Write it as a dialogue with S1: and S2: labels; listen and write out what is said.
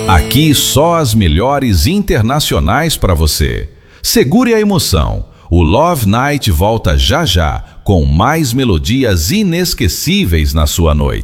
S1: Aqui só as melhores internacionais para você. Segure a emoção. O Love Night volta já já com mais melodias inesquecíveis na sua noite.